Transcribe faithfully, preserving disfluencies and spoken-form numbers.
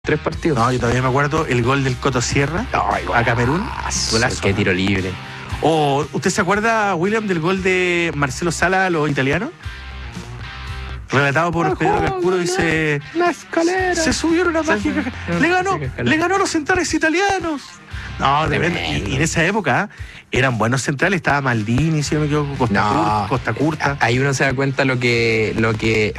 tres partidos. No, yo todavía me acuerdo el gol del Coto Sierra Ay, a Camerún. Golazo. Qué tiro libre. O, ¿usted se acuerda, William, del gol de Marcelo Sala a los italianos? Relatado por Pedro Carcuro, dice... La escalera. Se subieron a Se mágica... fue. Le ganó, Mágica escalera. le ganó a los centrales italianos. No, de verdad. Y, y en esa época eran buenos centrales. Estaba Maldini, si no me equivoco, Costa, No. Cur- Costa Curta. Ahí uno se da cuenta lo que, lo que